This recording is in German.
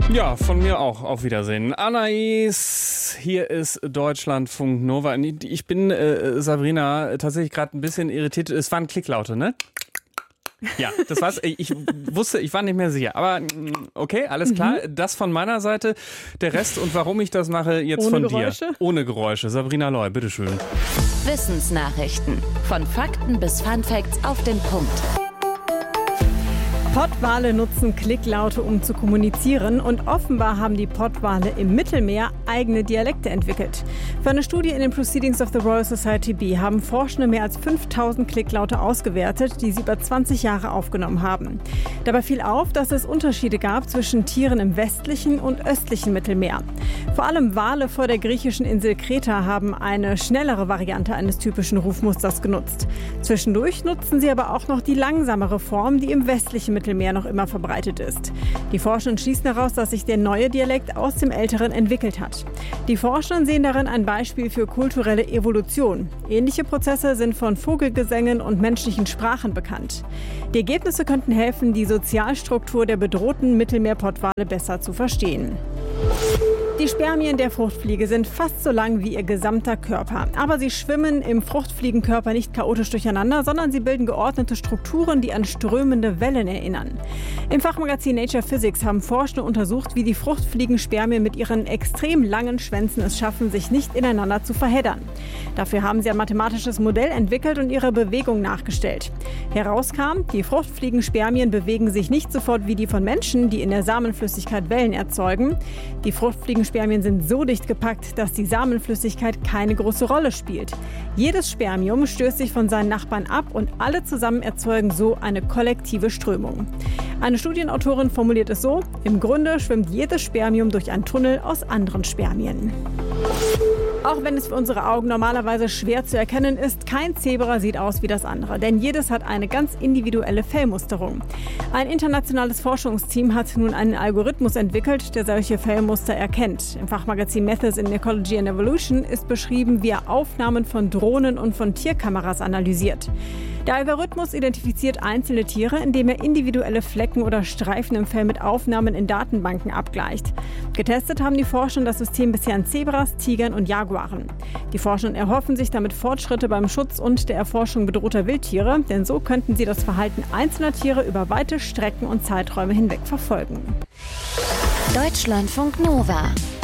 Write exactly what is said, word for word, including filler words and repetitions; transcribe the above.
Ja, von mir auch. Auf Wiedersehen. Anais, hier ist Deutschlandfunk Nova. Ich bin, äh, Sabrina, tatsächlich gerade ein bisschen irritiert. Es waren Klicklaute, ne? Ja, das war's. Ich wusste, ich war nicht mehr sicher. Aber okay, alles klar. Mhm. Das von meiner Seite. Der Rest und warum ich das mache, jetzt Ohne von Geräusche? dir. Ohne Geräusche. Sabrina Loy, bitteschön. Wissensnachrichten. Von Fakten bis Funfacts auf den Punkt. Pottwale nutzen Klicklaute, um zu kommunizieren, und offenbar haben die Pottwale im Mittelmeer eigene Dialekte entwickelt. Für eine Studie in den Proceedings of the Royal Society B haben Forschende mehr als fünftausend Klicklaute ausgewertet, die sie über zwanzig Jahre aufgenommen haben. Dabei fiel auf, dass es Unterschiede gab zwischen Tieren im westlichen und östlichen Mittelmeer. Vor allem Wale vor der griechischen Insel Kreta haben eine schnellere Variante eines typischen Rufmusters genutzt. Zwischendurch nutzen sie aber auch noch die langsamere Form, die im westlichen Mittelmeer noch immer verbreitet ist. Die Forschenden schließen daraus, dass sich der neue Dialekt aus dem älteren entwickelt hat. Die Forschenden sehen darin ein Beispiel für kulturelle Evolution. Ähnliche Prozesse sind von Vogelgesängen und menschlichen Sprachen bekannt. Die Ergebnisse könnten helfen, die Sozialstruktur der bedrohten Mittelmeerpottwale besser zu verstehen. Die Spermien der Fruchtfliege sind fast so lang wie ihr gesamter Körper. Aber sie schwimmen im Fruchtfliegenkörper nicht chaotisch durcheinander, sondern sie bilden geordnete Strukturen, die an strömende Wellen erinnern. Im Fachmagazin Nature Physics haben Forschende untersucht, wie die Fruchtfliegenspermien mit ihren extrem langen Schwänzen es schaffen, sich nicht ineinander zu verheddern. Dafür haben sie ein mathematisches Modell entwickelt und ihre Bewegung nachgestellt. Herauskam, die Fruchtfliegenspermien bewegen sich nicht sofort wie die von Menschen, die in der Samenflüssigkeit Wellen erzeugen. Die Fruchtfliegenspermien sind so dicht gepackt, dass die Samenflüssigkeit keine große Rolle spielt. Jedes Spermium stößt sich von seinen Nachbarn ab und alle zusammen erzeugen so eine kollektive Strömung. Eine Studienautorin formuliert es so: Im Grunde schwimmt jedes Spermium durch einen Tunnel aus anderen Spermien. Auch wenn es für unsere Augen normalerweise schwer zu erkennen ist, kein Zebra sieht aus wie das andere, denn jedes hat eine ganz individuelle Fellmusterung. Ein internationales Forschungsteam hat nun einen Algorithmus entwickelt, der solche Fellmuster erkennt. Im Fachmagazin Methods in Ecology and Evolution ist beschrieben, wie er Aufnahmen von Drohnen und von Tierkameras analysiert. Der Algorithmus identifiziert einzelne Tiere, indem er individuelle Flecken oder Streifen im Fell mit Aufnahmen in Datenbanken abgleicht. Getestet haben die Forscher das System bisher an Zebras, Tigern und Jaguaren. Die Forscher erhoffen sich damit Fortschritte beim Schutz und der Erforschung bedrohter Wildtiere, denn so könnten sie das Verhalten einzelner Tiere über weite Strecken und Zeiträume hinweg verfolgen. Deutschlandfunk Nova.